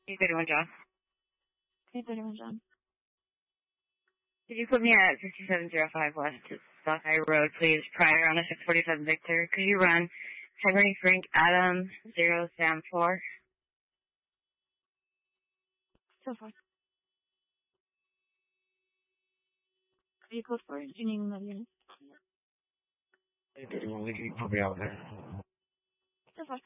231 John. 231 John. Could you put me at 5705 West Sockeye Road, please, prior on the 647 Victor? Could you run Henry Frank Adam 0 Sam 4? So far. Could you code for it? Do you need the unit? We can put me out there. So far.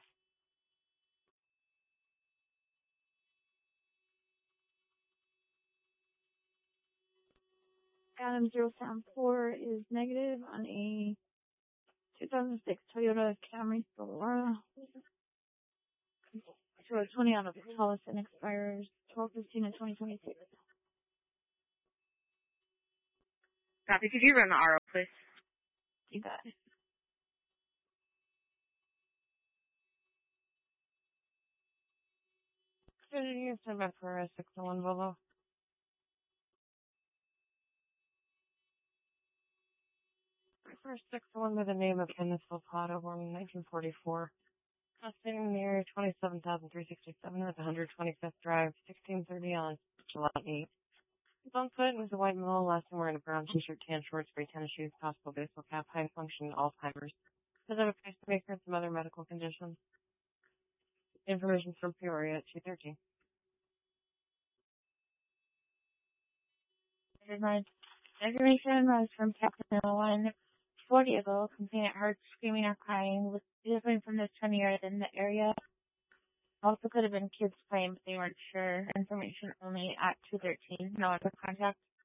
Adam 0 Sam 4 is negative on a 2006 Toyota Camry Solara. So 20 on a policy and expires 12/15 of 2026. Copy. Could you run the RO, please? You got it. Could you send back for a 601 Volvo? First 601 by the name of Kenneth Volpato, born in 1944. Outstanding near 27,367 at 125th Drive, 1630 on July 8th. His on foot was a white male, last time wearing a brown t-shirt, tan shorts, gray tennis shoes, possible baseball cap, high function, Alzheimer's. Does have a pacemaker and some other medical conditions. Information from Peoria at 213. Information was from Captain 1 40 ago, complainant heard screaming or crying, was different from this time of year in the area. Also could have been kids playing, but they weren't sure. Information only at 213. No other contact.